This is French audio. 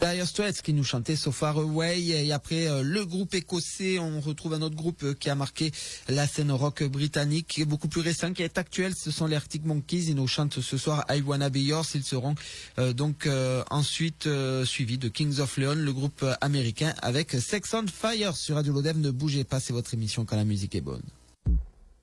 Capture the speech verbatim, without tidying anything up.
Dire Straits qui nous chantait So Far Away, et après euh, le groupe écossais, on retrouve un autre groupe euh, qui a marqué la scène rock britannique, qui est beaucoup plus récent, qui est actuel, ce sont les Arctic Monkeys. Ils nous chantent ce soir I Wanna Be Yours. Ils seront euh, donc euh, ensuite euh, suivis de Kings of Leon, le groupe euh, américain, avec Sex on Fire sur Radio Lodève. Ne bougez pas, c'est votre émission Quand la musique est bonne.